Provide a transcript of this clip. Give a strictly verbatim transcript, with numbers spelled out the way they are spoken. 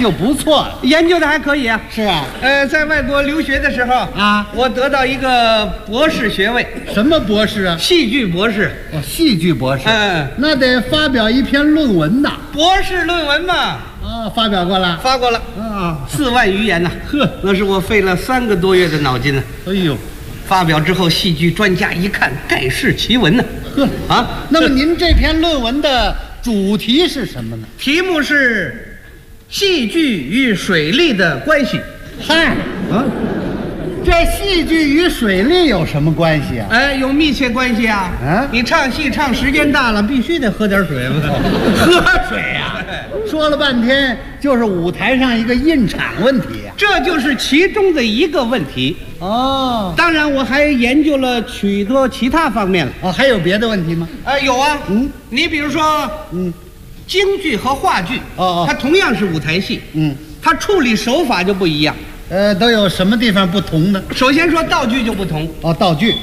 就不错了。 研究的还可以啊。 是啊。 呃，在外国留学的时候啊， 我得到一个博士学位。 什么博士啊？ 戏剧博士。 哦，戏剧博士。 嗯， 那得发表一篇论文呐。 博士论文嘛。 啊，发表过了。 发过了。 啊， 四万余言呐。 呵， 那是我费了三个多月的脑筋呢。 哎呦。 发表之后，戏剧专家一看，盖世奇闻呢。 呵啊， 那么您这篇论文的主题是什么呢？ 题目是戏剧与水利的关系。 嗨，啊，这戏剧与水利有什么关系啊？ 哎，有密切关系啊。 啊， 你唱戏唱时间大了，必须得喝点水嘛。 喝水呀、啊？说了半天就是舞台上一个印场问题呀、啊。 这就是其中的一个问题。 哦， 当然我还研究了许多其他方面了。 哦，还有别的问题吗？ 呃，有啊。 嗯， 你比如说， 嗯， 京剧和话剧， 哦哦， 它同样是舞台戏， 嗯， 它处理手法就不一样。 呃，都有什么地方不同呢？ 首先说道具就不同。 哦，道具。